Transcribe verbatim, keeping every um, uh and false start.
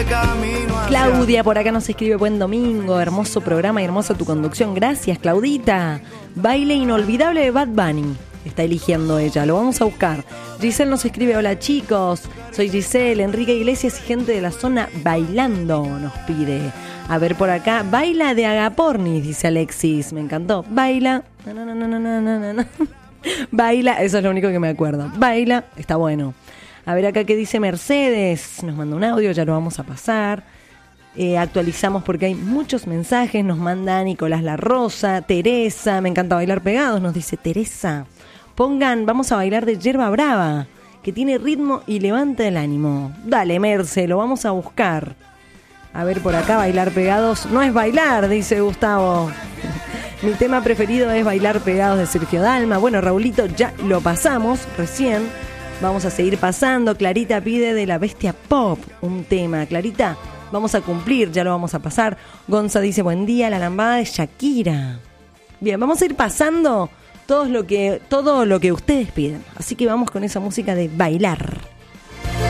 Claudia por acá nos escribe: buen domingo, hermoso programa y hermosa tu conducción. Gracias, Claudita. Baile inolvidable de Bad Bunny está eligiendo ella, lo vamos a buscar. Giselle nos escribe: hola chicos, soy Giselle, Enrique Iglesias y gente de la zona bailando, nos pide. A ver por acá, baila de Agapornis, dice Alexis, me encantó. Baila, no, no, no, no, no, no, no. Baila, eso es lo único que me acuerdo. Baila, está bueno. A ver acá qué dice Mercedes, nos manda un audio, ya lo vamos a pasar. Eh, actualizamos porque hay muchos mensajes, nos manda Nicolás La Rosa, Teresa, me encanta bailar pegados, nos dice Teresa. Pongan, vamos a bailar de Yerba Brava, que tiene ritmo y levanta el ánimo. Dale, Merce, lo vamos a buscar. A ver por acá, bailar pegados no es bailar, dice Gustavo. Mi tema preferido es Bailar Pegados de Sergio Dalma. Bueno, Raulito, ya lo pasamos recién. Vamos a seguir pasando. Clarita pide de La Bestia Pop un tema. Clarita, vamos a cumplir, ya lo vamos a pasar. Gonza dice: buen día, la lambada de Shakira. Bien, vamos a ir pasando todo lo que, todo lo que ustedes piden. Así que vamos con esa música de bailar.